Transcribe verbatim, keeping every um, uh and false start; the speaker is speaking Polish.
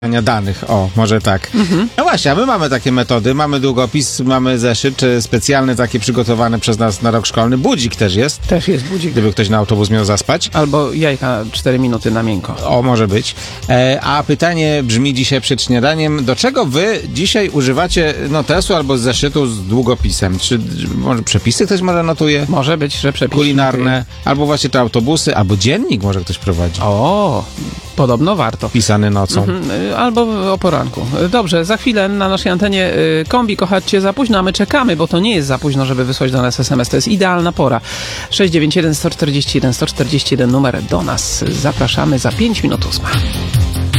danych, o, może tak. Mhm. No właśnie, a my mamy takie metody, mamy długopis, mamy zeszyt specjalny, takie przygotowane przez nas na rok szkolny. Budzik też jest. Też jest budzik. Gdyby ktoś na autobus miał zaspać. Albo jajka cztery minuty na miękko. O, może być. E, a pytanie brzmi dzisiaj przed śniadaniem, do czego wy dzisiaj używacie notesu albo zeszytu z długopisem? Czy może przepisy ktoś może notuje? Może być, że przepisy. Kulinarne, albo właśnie te autobusy, albo dziennik może ktoś prowadzi. O, podobno warto. Pisany nocą. Mhm, albo o poranku. Dobrze, za chwilę na naszej antenie Kombi kochacie za późno, a my czekamy, bo to nie jest za późno, żeby wysłać do nas es em es. To jest idealna pora. sześć dziewięć jeden, sto czterdzieści jeden, sto czterdzieści jeden numer do nas. Zapraszamy za pięć minut ósma.